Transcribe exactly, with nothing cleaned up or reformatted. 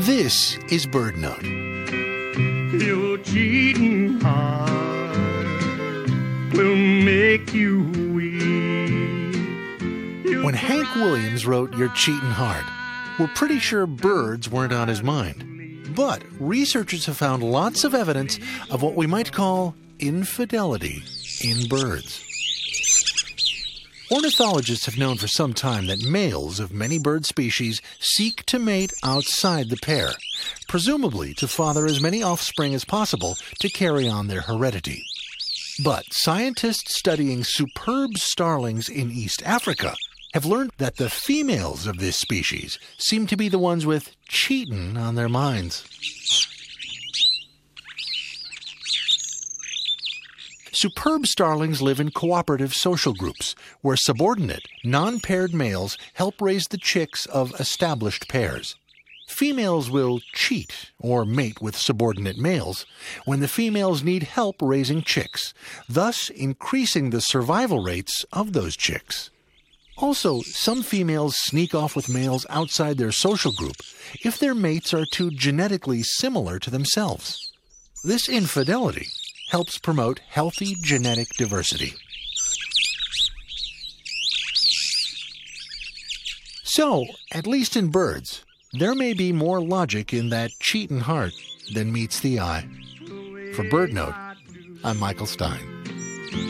This is BirdNote. Your cheating heart will make you weep. When Hank Williams wrote You're Cheatin' Hard, we're pretty sure birds weren't on his mind. But researchers have found lots of evidence of what we might call infidelity in birds. Ornithologists have known for some time that males of many bird species seek to mate outside the pair, presumably to father as many offspring as possible to carry on their heredity. But scientists studying superb starlings in East Africa have learned that the females of this species seem to be the ones with cheatin' on their minds. Superb starlings live in cooperative social groups where subordinate, non-paired males help raise the chicks of established pairs. Females will cheat or mate with subordinate males when the females need help raising chicks, thus increasing the survival rates of those chicks. Also, some females sneak off with males outside their social group if their mates are too genetically similar to themselves. This infidelity helps promote healthy genetic diversity. So, at least in birds, there may be more logic in that cheatin' heart than meets the eye. For BirdNote, I'm Michael Stein.